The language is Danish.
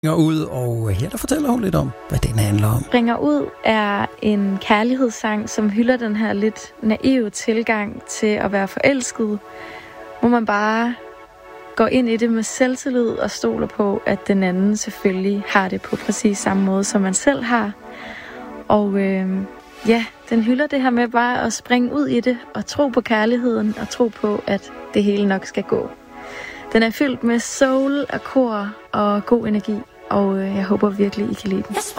Ud, og her der fortæller hun lidt om, hvad den handler om. Springer ud er en kærlighedssang, som hylder den her lidt naive tilgang til at være forelsket, hvor man bare går ind i det med selvtillid og stoler på, at den anden selvfølgelig har det på præcis samme måde, som man selv har. Og den hylder det her med bare at springe ud i det og tro på kærligheden og tro på, at det hele nok skal gå. Den er fyldt med soul og kor og god energi, og jeg håber virkelig, I kan lide den.